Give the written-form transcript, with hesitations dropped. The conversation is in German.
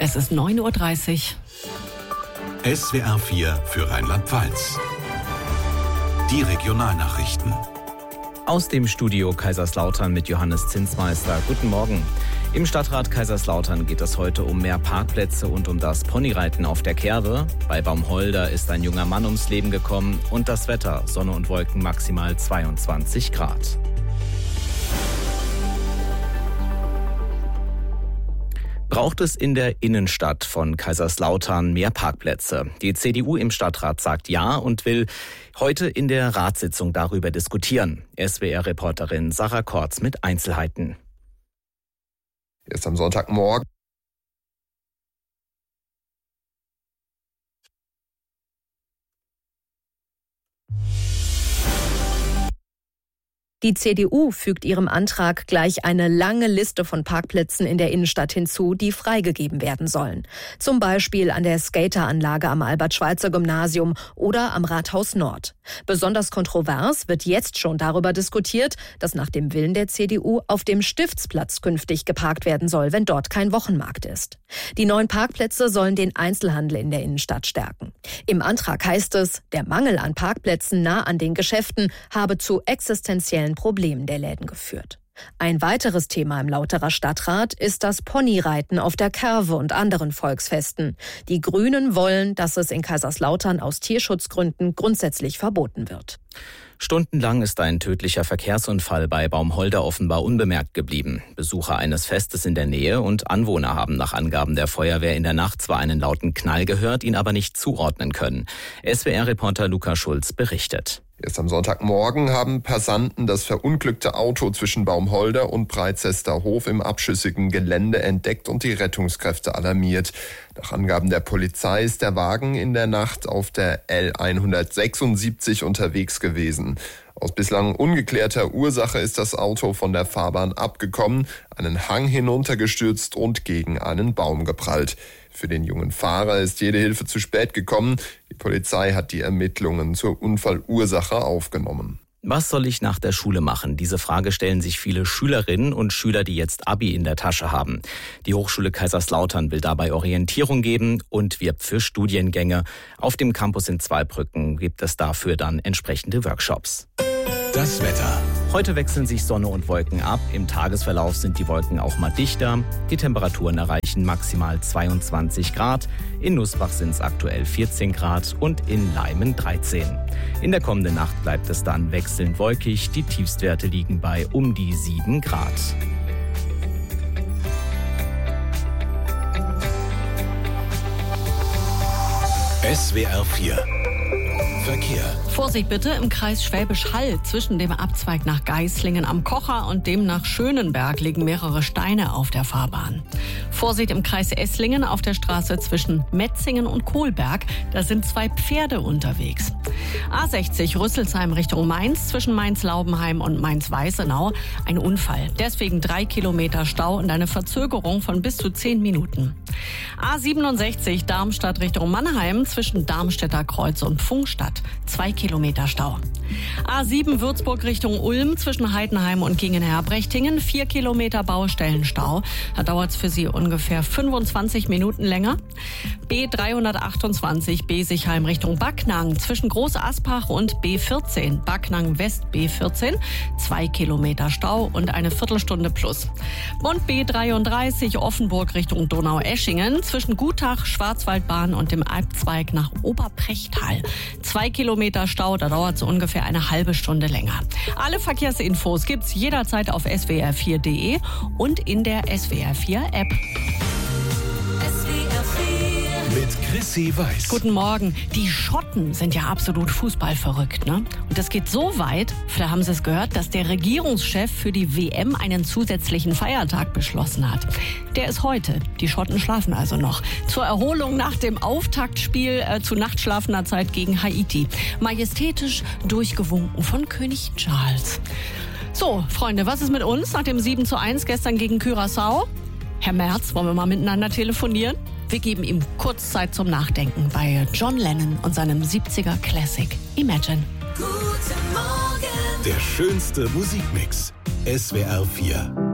Es ist 9:30 Uhr. SWR 4 für Rheinland-Pfalz. Die Regionalnachrichten. Aus dem Studio Kaiserslautern mit Johannes Zinsmeister. Guten Morgen. Im Stadtrat Kaiserslautern geht es heute um mehr Parkplätze und um das Ponyreiten auf der Kerwe. Bei Baumholder ist ein junger Mann ums Leben gekommen und das Wetter, Sonne und Wolken maximal 22 Grad. Braucht es in der Innenstadt von Kaiserslautern mehr Parkplätze? Die CDU im Stadtrat sagt ja und will heute in der Ratssitzung darüber diskutieren. SWR-Reporterin Sarah Kortz mit Einzelheiten. Erst am Sonntagmorgen. Die CDU fügt ihrem Antrag gleich eine lange Liste von Parkplätzen in der Innenstadt hinzu, die freigegeben werden sollen. Zum Beispiel an der Skateranlage am Albert-Schweitzer-Gymnasium oder am Rathaus Nord. Besonders kontrovers wird jetzt schon darüber diskutiert, dass nach dem Willen der CDU auf dem Stiftsplatz künftig geparkt werden soll, wenn dort kein Wochenmarkt ist. Die neuen Parkplätze sollen den Einzelhandel in der Innenstadt stärken. Im Antrag heißt es, der Mangel an Parkplätzen nah an den Geschäften habe zu existenziellen Problemen der Läden geführt. Ein weiteres Thema im Lauterer Stadtrat ist das Ponyreiten auf der Kerwe und anderen Volksfesten. Die Grünen wollen, dass es in Kaiserslautern aus Tierschutzgründen grundsätzlich verboten wird. Stundenlang ist ein tödlicher Verkehrsunfall bei Baumholder offenbar unbemerkt geblieben. Besucher eines Festes in der Nähe und Anwohner haben nach Angaben der Feuerwehr in der Nacht zwar einen lauten Knall gehört, ihn aber nicht zuordnen können. SWR-Reporter Luca Schulz berichtet. Erst am Sonntagmorgen haben Passanten das verunglückte Auto zwischen Baumholder und Breitzester Hof im abschüssigen Gelände entdeckt und die Rettungskräfte alarmiert. Nach Angaben der Polizei ist der Wagen in der Nacht auf der L176 unterwegs gewesen. Aus bislang ungeklärter Ursache ist das Auto von der Fahrbahn abgekommen, einen Hang hinuntergestürzt und gegen einen Baum geprallt. Für den jungen Fahrer ist jede Hilfe zu spät gekommen. Die Polizei hat die Ermittlungen zur Unfallursache aufgenommen. Was soll ich nach der Schule machen? Diese Frage stellen sich viele Schülerinnen und Schüler, die jetzt Abi in der Tasche haben. Die Hochschule Kaiserslautern will dabei Orientierung geben und wirbt für Studiengänge. Auf dem Campus in Zweibrücken gibt es dafür dann entsprechende Workshops. Das Wetter. Heute wechseln sich Sonne und Wolken ab. Im Tagesverlauf sind die Wolken auch mal dichter. Die Temperaturen erreichen maximal 22 Grad. In Nussbach sind es aktuell 14 Grad und in Leimen 13. In der kommenden Nacht bleibt es dann wechselnd wolkig. Die Tiefstwerte liegen bei um die 7 Grad. SWR 4 Verkehr. Vorsicht bitte im Kreis Schwäbisch Hall. Zwischen dem Abzweig nach Geislingen am Kocher und dem nach Schönenberg liegen mehrere Steine auf der Fahrbahn. Vorsicht im Kreis Esslingen auf der Straße zwischen Metzingen und Kohlberg. Da sind 2 Pferde unterwegs. A60 Rüsselsheim Richtung Mainz zwischen Mainz-Laubenheim und Mainz-Weißenau. Ein Unfall. Deswegen 3 Kilometer Stau und eine Verzögerung von bis zu 10 Minuten. A67 Darmstadt Richtung Mannheim zwischen Darmstädter Kreuz und Pfungstadt. 2 Kilometer Stau. A7 Würzburg Richtung Ulm zwischen Heidenheim und Gingen-Herbrechtingen. 4 Kilometer Baustellenstau. Da dauert es für Sie ungefähr 25 Minuten länger. B328 Besichheim Richtung Backnang zwischen Groß Aspach und B14. Backnang West B14. 2 Kilometer Stau und eine Viertelstunde plus. Und B33 Offenburg Richtung Donaueschingen zwischen Gutach, Schwarzwaldbahn und dem Abzweig nach Oberprechtal. 2 Kilometer Stau, da dauert es ungefähr eine halbe Stunde länger. Alle Verkehrsinfos gibt's jederzeit auf swr4.de und in der SWR4-App. Mit Chrissy Weiß. Guten Morgen. Die Schotten sind ja absolut fußballverrückt, ne? Und das geht so weit, vielleicht haben Sie es gehört, dass der Regierungschef für die WM einen zusätzlichen Feiertag beschlossen hat. Der ist heute. Die Schotten schlafen also noch. Zur Erholung nach dem Auftaktspiel zu nachtschlafender Zeit gegen Haiti. Majestätisch durchgewunken von König Charles. So, Freunde, was ist mit uns nach dem 7:1 gestern gegen Curaçao? Herr Merz, wollen wir mal miteinander telefonieren? Wir geben ihm kurz Zeit zum Nachdenken bei John Lennon und seinem 70er Classic Imagine. Guten Morgen. Der schönste Musikmix. SWR 4.